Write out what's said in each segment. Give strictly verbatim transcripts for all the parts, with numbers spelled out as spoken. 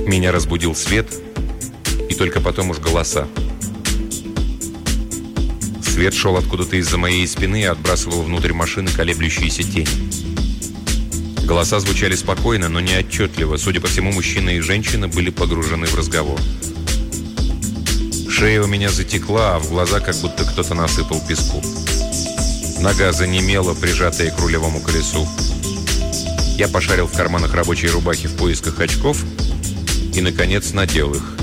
Меня разбудил свет, и только потом уж голоса. Свет шел откуда-то из-за моей спины и отбрасывал внутрь машины колеблющиеся тени. Голоса звучали спокойно, но не отчетливо. Судя по всему, мужчина и женщина были погружены в разговор. Шея у меня затекла, а в глаза как будто кто-то насыпал песку. Нога занемела, прижатая к рулевому колесу. Я пошарил в карманах рабочей рубахи в поисках очков и, наконец, надел их.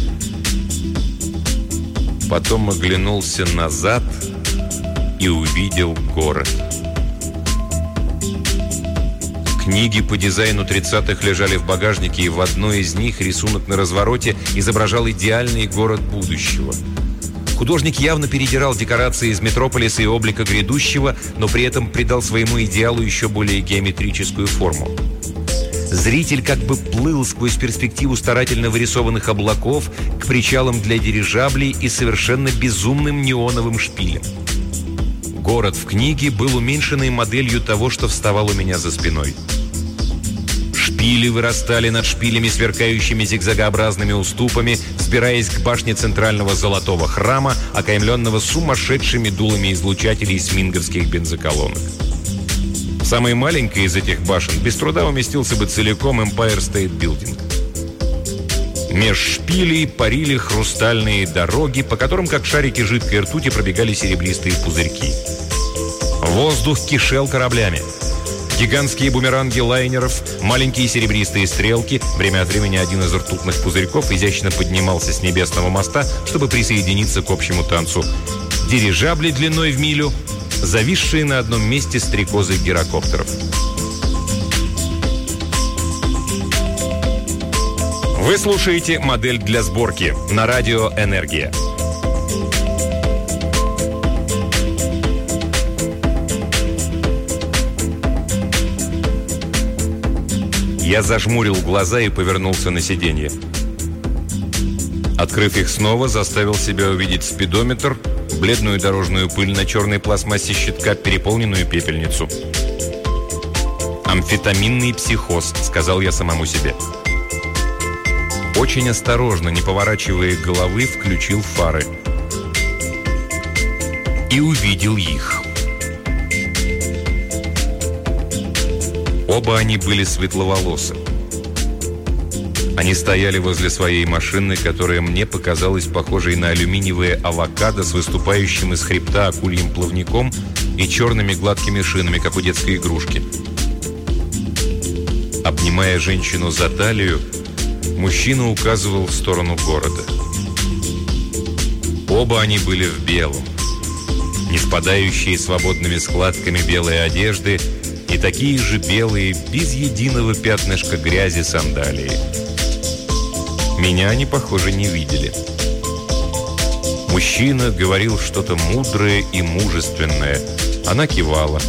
Потом оглянулся назад и увидел город. Книги по дизайну тридцатых лежали в багажнике, и в одной из них рисунок на развороте изображал идеальный город будущего. Художник явно передирал декорации из метрополиса и облика грядущего, но при этом придал своему идеалу еще более геометрическую форму. Зритель как бы плыл сквозь перспективу старательно вырисованных облаков к причалам для дирижаблей и совершенно безумным неоновым шпилям. Город в книге был уменьшенной моделью того, что вставал у меня за спиной. Шпили вырастали над шпилями, сверкающими зигзагообразными уступами, взбираясь к башне центрального золотого храма, окаймленного сумасшедшими дулами излучателей сминговских бензоколонок. В самой маленькой из этих башен без труда уместился бы целиком Empire State Building. Меж шпилей парили хрустальные дороги, по которым, как шарики жидкой ртути, пробегали серебристые пузырьки. Воздух кишел кораблями. Гигантские бумеранги лайнеров, маленькие серебристые стрелки, время от времени один из ртутных пузырьков изящно поднимался с небесного моста, чтобы присоединиться к общему танцу. Дирижабли длиной в милю, зависшие на одном месте стрекозы гирокоптеров. Вы слушаете «Модель для сборки» на радио «Энергия». Я зажмурил глаза и повернулся на сиденье. Открыв их снова, заставил себя увидеть спидометр, бледную дорожную пыль на черной пластмассе щитка, переполненную пепельницу. «Амфетаминный психоз», — сказал я самому себе. Очень осторожно, не поворачивая головы, включил фары. И увидел их. Оба они были светловолосы. Они стояли возле своей машины, которая мне показалась похожей на алюминиевое авокадо с выступающим из хребта акульим плавником и черными гладкими шинами, как у детской игрушки. Обнимая женщину за талию, мужчина указывал в сторону города. Оба они были в белом. Не спадающие свободными складками белые одежды и такие же белые, без единого пятнышка грязи сандалии. Меня они, похоже, не видели. Мужчина говорил что-то мудрое и мужественное. Она кивала.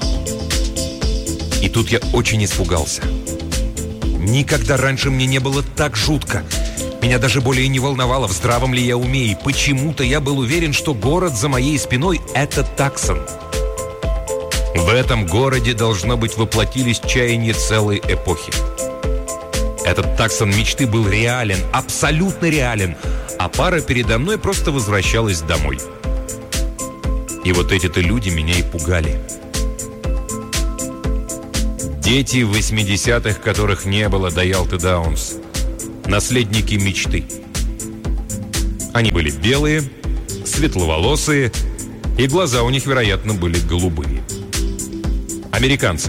И тут я очень испугался. Никогда раньше мне не было так жутко. Меня даже более не волновало, в здравом ли я уме. И почему-то я был уверен, что город за моей спиной — это Таксон. В этом городе, должно быть, воплотились чаяния целой эпохи. Этот Таксон мечты был реален, абсолютно реален, а пара передо мной просто возвращалась домой. И вот эти-то люди меня и пугали. Дети восьмидесятых, которых не было до Ялты Даунс. Наследники мечты. Они были белые, светловолосые, и глаза у них, вероятно, были голубые. Американцы.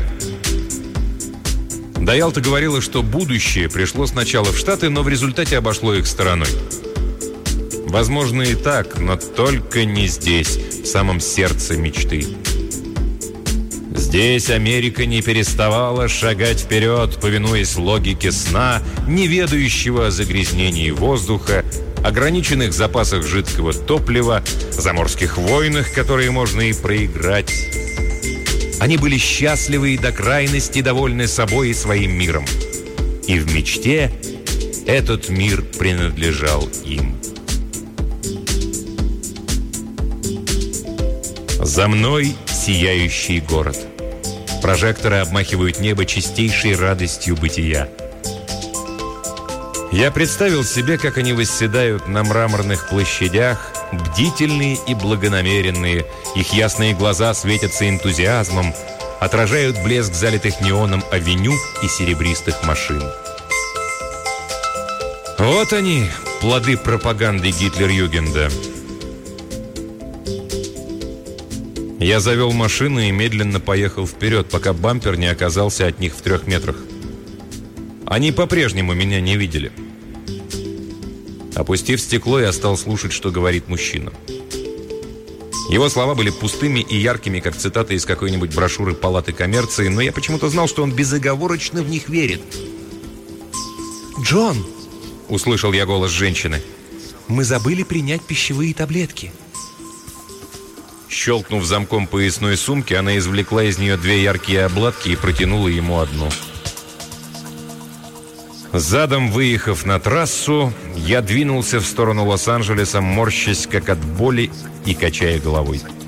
Дайалта говорила, что будущее пришло сначала в Штаты, но в результате обошло их стороной. Возможно и так, но только не здесь, в самом сердце мечты. Здесь Америка не переставала шагать вперед, повинуясь логике сна, не ведающего о загрязнении воздуха, ограниченных запасах жидкого топлива, заморских войнах, которые можно и проиграть. Они были счастливы и до крайности довольны собой и своим миром. И в мечте этот мир принадлежал им. За мной сияющий город. Прожекторы обмахивают небо чистейшей радостью бытия. Я представил себе, как они восседают на мраморных площадях, бдительные и благонамеренные. Их ясные глаза светятся энтузиазмом, отражают блеск залитых неоном авеню и серебристых машин. Вот они, плоды пропаганды Гитлер-Югенда. Я завел машину и медленно поехал вперед, пока бампер не оказался от них в трех метрах. Они по-прежнему меня не видели. Опустив стекло, я стал слушать, что говорит мужчина. Его слова были пустыми и яркими, как цитаты из какой-нибудь брошюры палаты коммерции, но я почему-то знал, что он безоговорочно в них верит. «Джон!» — услышал я голос женщины. «Мы забыли принять пищевые таблетки». Щелкнув замком поясной сумки, она извлекла из нее две яркие обладки и протянула ему одну. Задом выехав на трассу, я двинулся в сторону Лос-Анджелеса, морщась как от боли и качая головой.